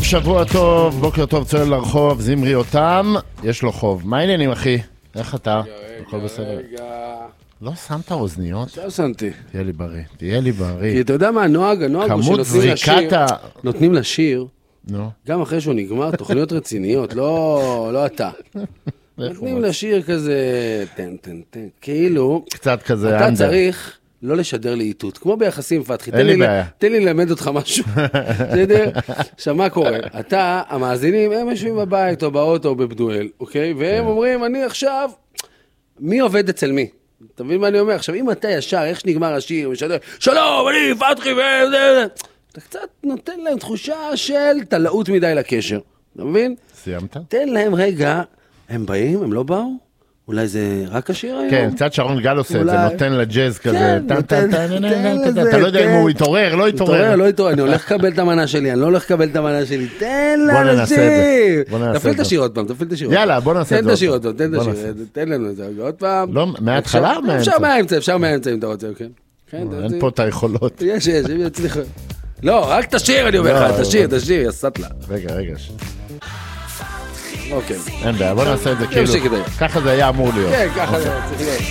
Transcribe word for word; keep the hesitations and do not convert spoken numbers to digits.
שבוע טוב, בוקר טוב, צועל לרחוב, זמרי אותם, יש לו חוב. מה העניינים, אחי? איך אתה? הכל בסדר? רגע, לא שמת אוזניות? עכשיו שמתי. תהיה לי בריא, תהיה לי בריא. כי אתה יודע מה, הנוהג, הנוהג הוא כמות שנותנים לשיר, זריקת ה... נותנים לשיר, נו. גם אחרי שהוא נגמר, תוכניות רציניות, לא לא אתה. נותנים לשיר כזה, תן, תן, תן, כאילו, קצת כזה אתה אנדר. צריך לא לשדר לאיתות, כמו ביחסים פתחי, אין לי בעיה. תן לי ללמד אותך משהו, בסדר? עכשיו מה קורה? אתה, המאזינים, הם יושבים בבית או באוטו או בבדואל, אוקיי? והם אומרים, אני עכשיו, מי עובד אצל מי? אתה מבין מה אני אומר? עכשיו, אם אתה ישר, איך שנגמר השיר, משדר, שלום, אני פתחי, וזה, אתה קצת נותן להם תחושה של תלאות מדי לקשר, אתה מבין? סיימת? תן להם רגע, הם באים, הם לא באו? אולי זה רק השיר היום? כן, קצת שרון גל עושה את זה, אולי- נותן לג'אז כזה. כן, טן, נותן- טן, טן, טן, תן טן, טן, לזה, אתה לא יודע אם כן. הוא יתעורר, לא התעורר, יתעורר. לא התעורר, אני הולך לקבל את המנה שלי, אני לא הולך לקבל את המנה שלי, תן בוא ננסה את זה, לאנשים. בוא ננסה תפעיל את את זה. השיר עוד פעם, תפעיל את השיר עוד יאללה, פעם. בוא נעשה את זה תן את השיר עוד עוד פעם, תן את בוא השיר, נעשה. תן לנו את זה עוד פעם. לא, מההתחלה או אפשר- מהאמצע? אפשר מהאמצע, אפשר מהאמצע אם אתה רוצה, כן. כן, אתה אין רוצה. פה את היכולות. יש, יש, אם יצליח. לא, רק תשיר אני אומר לא, לך, תשיר, לא. תשיר, יא סטלה. רגע, רגע. ש- אוקיי. אין בעיה, בוא נעשה את זה נמשיך כאילו. את זה. ככה זה היה אמור להיות. כן, ככה זה צריך להיות.